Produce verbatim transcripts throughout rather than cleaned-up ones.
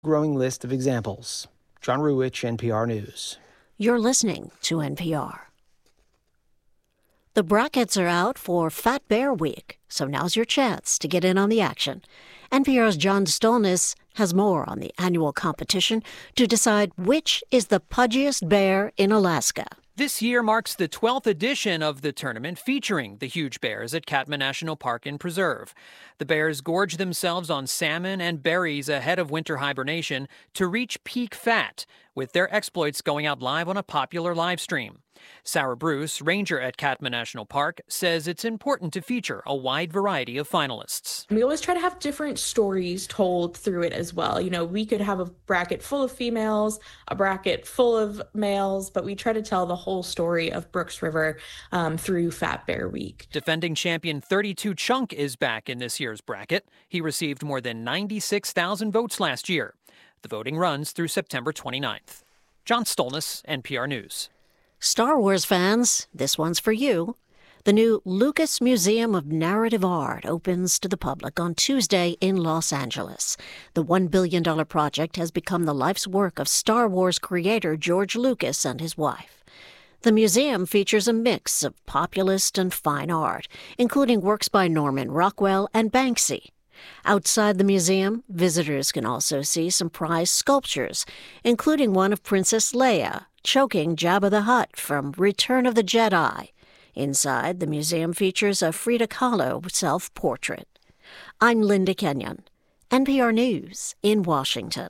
growing list of examples. John Ruwich, N P R News. You're listening to N P R. The brackets are out for Fat Bear Week, so now's your chance to get in on the action. N P R's John Stolnis has more on the annual competition to decide which is the pudgiest bear in Alaska. This year marks the twelfth edition of the tournament featuring the huge bears at Katmai National Park and Preserve. The bears gorge themselves on salmon and berries ahead of winter hibernation to reach peak fat, with their exploits going out live on a popular live stream. Sarah Bruce, ranger at Katmai National Park, says it's important to feature a wide variety of finalists. We always try to have different stories told through it as well. You know, we could have a bracket full of females, a bracket full of males, but we try to tell the whole story of Brooks River um, through Fat Bear Week. Defending champion thirty-two Chunk is back in this year's bracket. He received more than ninety-six thousand votes last year. The voting runs through September twenty-ninth. John Stolnis, N P R News. Star Wars fans, this one's for you. The new Lucas Museum of Narrative Art opens to the public on Tuesday in Los Angeles. The one billion dollars project has become the life's work of Star Wars creator George Lucas and his wife. The museum features a mix of populist and fine art, including works by Norman Rockwell and Banksy. Outside the museum, visitors can also see some prized sculptures, including one of Princess Leia choking Jabba the Hutt from Return of the Jedi. Inside, the museum features a Frida Kahlo self-portrait. I'm Linda Kenyon, N P R News in Washington.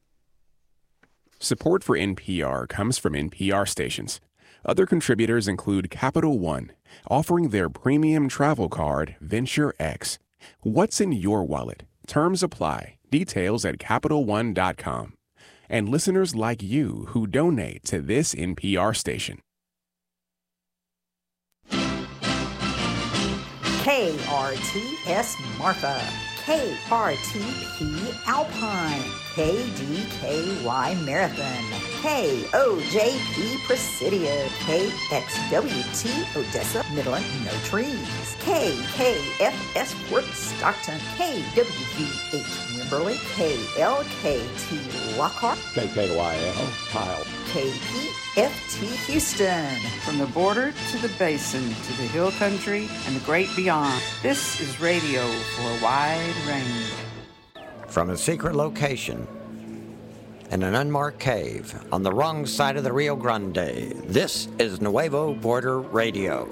Support for N P R comes from N P R stations. Other contributors include Capital One, offering their premium travel card, Venture X. What's in your wallet? Terms apply. Details at Capital One dot com. And listeners like you who donate to this N P R station. K R T S Marfa, K R T P Alpine, K D K Y Marathon, K O J P Presidio, K X W T Odessa, Midland, No Trees, K K F S Fort Stockton, K W V H Wimberley, K L K T Lockhart, K K Y L Kyle, K E F T Houston. From the border to the basin, to the hill country and the great beyond, this is radio for a wide range. From a secret location in an unmarked cave on the wrong side of the Rio Grande, this is Nuevo Border Radio.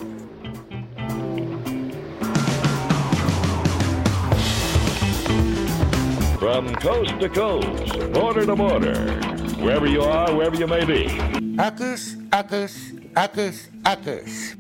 From coast to coast, border to border, wherever you are, wherever you may be. Akus, Akus, Akus, Akus.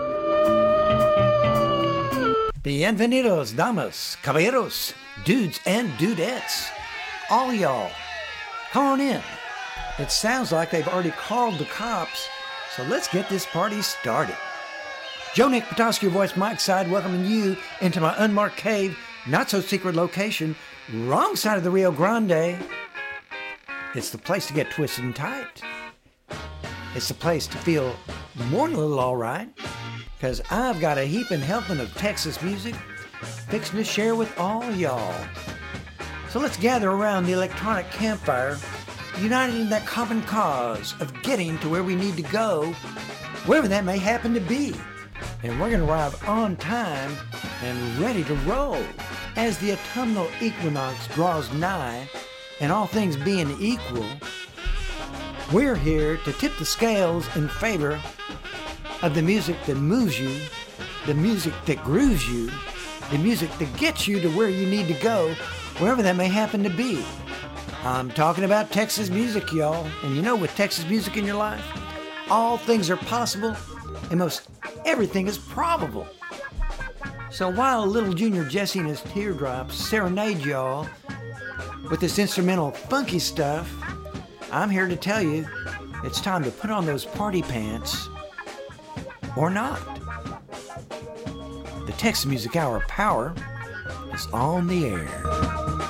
Bienvenidos, damas, caballeros, dudes and dudettes. All y'all, come on in. It sounds like they've already called the cops, so let's get this party started. Joe Nick Petoskey, your voice, Mike Side, welcoming you into my unmarked cave, not so secret location, wrong side of the Rio Grande. It's the place to get twisted and tight. It's the place to feel more than a little all right, because I've got a heaping helping of Texas music fixing to share with all y'all. So let's gather around the electronic campfire, united in that common cause of getting to where we need to go, wherever that may happen to be. And we're going to arrive on time and ready to roll. As the autumnal equinox draws nigh, and all things being equal, we're here to tip the scales in favor of the music that moves you, the music that grooves you, the music that gets you to where you need to go, wherever that may happen to be. I'm talking about Texas music, y'all. And you know, with Texas music in your life, all things are possible, and most everything is probable. So while little Junior Jesse and his teardrops serenade y'all with this instrumental funky stuff, I'm here to tell you it's time to put on those party pants, or not. The Texas Music Hour power is on the air.